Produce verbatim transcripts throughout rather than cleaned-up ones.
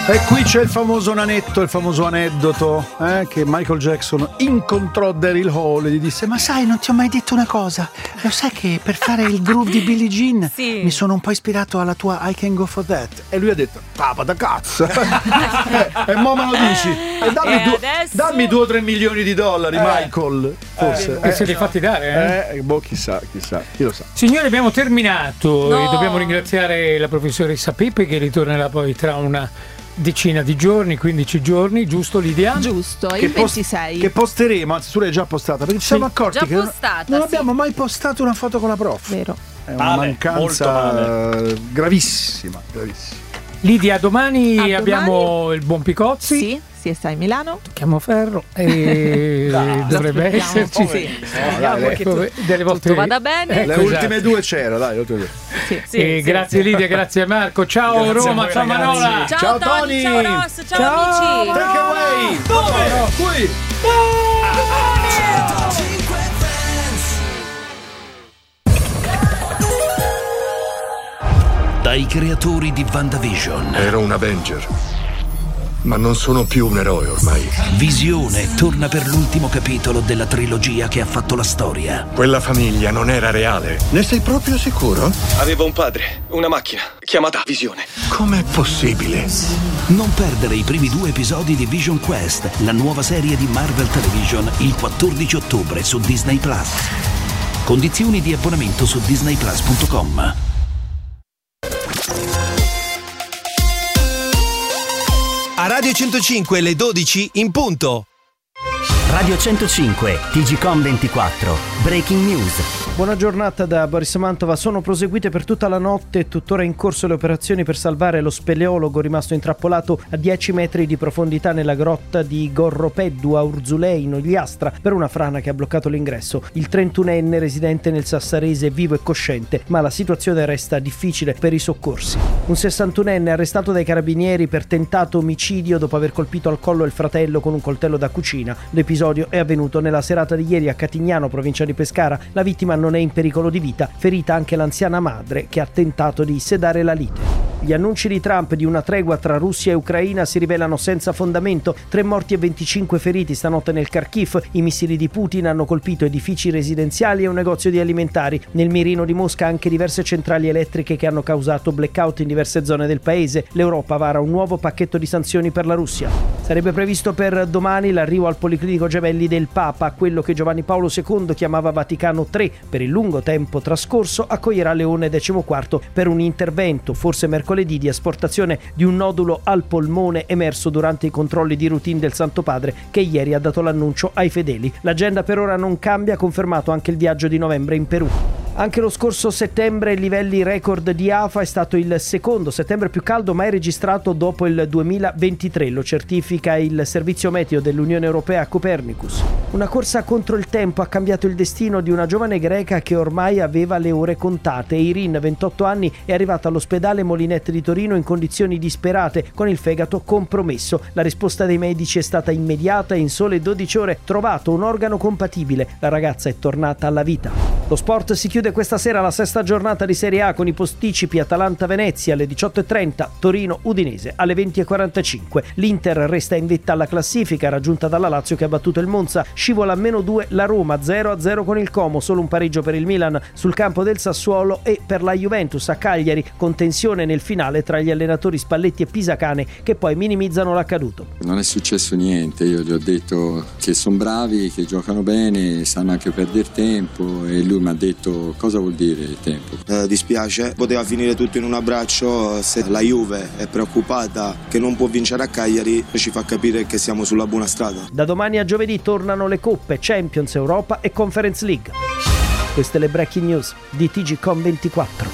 E qui c'è il famoso nanetto, il famoso aneddoto eh, che Michael Jackson incontrò Daryl Hall e gli disse: ma sai, non ti ho mai detto una cosa, lo sai che per fare il groove di Billie Jean sì. mi sono un po' ispirato alla tua I Can Go For That. E lui ha detto: papa da cazzo. e, e mo me lo dici e dammi, e du- adesso... dammi due o tre milioni di dollari eh. Michael, forse eh, eh, se li fatti dare eh? eh boh, chissà, chissà, chi lo sa. Signori, abbiamo terminato no. e dobbiamo ringraziare la professoressa Pepe che ritornerà poi tra una decina di giorni, quindici giorni, giusto Lidia? Giusto, che il ventisei post- che posteremo, anzi tu l'hai già postata, perché ci sì. siamo accorti già che postata, non, non sì. abbiamo mai postato una foto con la prof. Vero. È una male, mancanza gravissima, gravissima. Lidia, domani A abbiamo domani? il buon Picozzi. Sì, si sta in Milano. Chiamo Ferro e Dai, dovrebbe esserci sì. No, dai, Che tu, delle volte tutto vada bene. le ecco, ultime esatto. due c'era, dai, le ultime due. Sì, sì, E sì, grazie sì. Lidia, grazie Marco. Ciao Grazie Roma, a voi, ciao ragazzi. Manola. Ciao, Ciao, Tony, Tony. ciao Ross, ciao, Ciao, amici. Take away. Dove? No, qui. Dai creatori di WandaVision. Ero un Avenger, ma non sono più un eroe ormai. Visione torna per l'ultimo capitolo della trilogia che ha fatto la storia. Quella famiglia non era reale. Ne sei proprio sicuro? Avevo un padre, una macchina, chiamata Visione. Com'è possibile? Non perdere i primi due episodi di Vision Quest, la nuova serie di Marvel Television, il quattordici ottobre su Disney Plus. Condizioni di abbonamento su disney plus punto com. A Radio centocinque le dodici in punto. Radio centocinque, T G Com ventiquattro, Breaking News. Buona giornata da Boris Mantova. Sono proseguite per tutta la notte e tuttora in corso le operazioni per salvare lo speleologo rimasto intrappolato a dieci metri di profondità nella grotta di Gorropeddu a Urzulei in Ogliastra per una frana che ha bloccato l'ingresso. Il trentunenne residente nel Sassarese è vivo e cosciente, ma la situazione resta difficile per i soccorsi. Un sessantunenne arrestato dai carabinieri per tentato omicidio dopo aver colpito al collo il fratello con un coltello da cucina. L'episodio è avvenuto nella serata di ieri a Catignano, provincia di Pescara. La vittima non è in pericolo di vita, ferita anche l'anziana madre che ha tentato di sedare la lite. Gli annunci di Trump di una tregua tra Russia e Ucraina si rivelano senza fondamento. Tre morti e venticinque feriti stanotte nel Kharkiv. I missili di Putin hanno colpito edifici residenziali e un negozio di alimentari. Nel mirino di Mosca anche diverse centrali elettriche che hanno causato blackout in diverse zone del paese. L'Europa vara un nuovo pacchetto di sanzioni per la Russia. Sarebbe previsto per domani l'arrivo al Policlinico Gemelli del Papa. Quello che Giovanni Paolo secondo chiamava Vaticano tre. Per il lungo tempo trascorso accoglierà Leone diciquattro per un intervento, forse mercoledì, di asportazione di un nodulo al polmone emerso durante i controlli di routine del Santo Padre, che ieri ha dato l'annuncio ai fedeli. L'agenda per ora non cambia, confermato anche il viaggio di novembre in Perù. Anche lo scorso settembre ai livelli record di A F A è stato il secondo settembre più caldo mai registrato dopo il duemilaventitré, lo certifica il servizio meteo dell'Unione Europea Copernicus. Una corsa contro il tempo ha cambiato il destino di una giovane greca che ormai aveva le ore contate. Irin, ventotto anni, è arrivata all'ospedale Molinette di Torino in condizioni disperate, con il fegato compromesso. La risposta dei medici è stata immediata e in sole dodici ore trovato un organo compatibile. La ragazza è tornata alla vita. Lo sport si chiude questa sera la sesta giornata di Serie A con i posticipi Atalanta-Venezia alle diciotto e trenta, Torino-Udinese alle venti e quarantacinque. L'Inter resta in vetta alla classifica, raggiunta dalla Lazio che ha battuto il Monza. Scivola a meno due la Roma, zero a zero con il Como, solo un pareggio per il Milan sul campo del Sassuolo e per la Juventus a Cagliari, con tensione nel finale tra gli allenatori Spalletti e Pisacane che poi minimizzano l'accaduto. Non è successo niente, io gli ho detto che sono bravi, che giocano bene, sanno anche perdere tempo e lui mi ha detto cosa vuol dire il tempo. Eh, dispiace, poteva finire tutto in un abbraccio. Se la Juve è preoccupata che non può vincere a Cagliari, ci fa capire che siamo sulla buona strada. Da domani a giovedì tornano le coppe Champions, Europa e Conference League. Queste le breaking news di T G Com ventiquattro.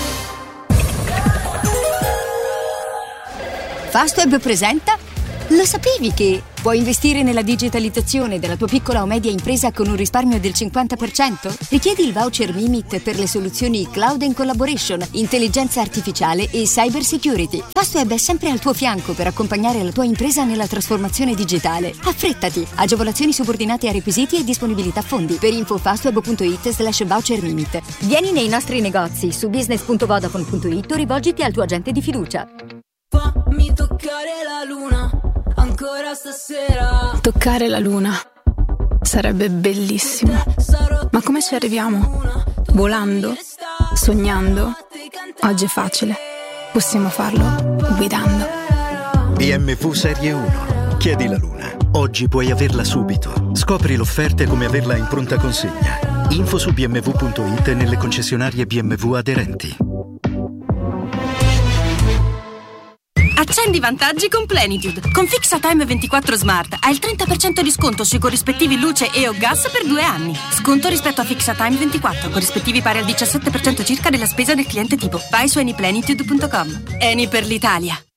Fastweb presenta. Lo sapevi che puoi investire nella digitalizzazione della tua piccola o media impresa con un risparmio del cinquanta per cento? Richiedi il voucher Mimit per le soluzioni Cloud and Collaboration, intelligenza artificiale e cyber security. Fastweb è sempre al tuo fianco per accompagnare la tua impresa nella trasformazione digitale. Affrettati! Agevolazioni subordinate a requisiti e disponibilità fondi. Per info fastweb punto it slash voucher Mimit. Vieni nei nostri negozi su business punto vodafone punto it o rivolgiti al tuo agente di fiducia. toccare la luna, ancora stasera. Toccare la luna sarebbe bellissimo. Ma come ci arriviamo? Volando? Sognando? Oggi è facile. Possiamo farlo guidando. B M W Serie uno. Chiedi la luna. Oggi puoi averla subito. Scopri l'offerta e come averla in pronta consegna. Info su b m w punto i t e nelle concessionarie B M W aderenti. Accendi vantaggi con Plenitude. Con Fixatime ventiquattro Smart hai il trenta per cento di sconto sui corrispettivi luce e o gas per due anni. Sconto rispetto a Fixatime ventiquattro, corrispettivi pari al diciassette per cento circa della spesa del cliente tipo. Vai su anyplenitude punto com. Eni per l'Italia.